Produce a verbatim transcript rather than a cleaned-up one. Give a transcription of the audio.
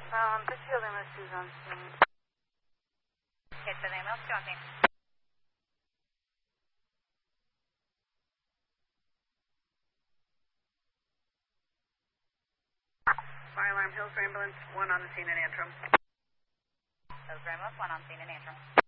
Um, Pittsfield M S two's on scene. Pittsfield M S two on scene. Fire alarm, Hillsborough ambulance, one on the scene in Antrim. Hillsborough ambulance, one on scene in Antrim.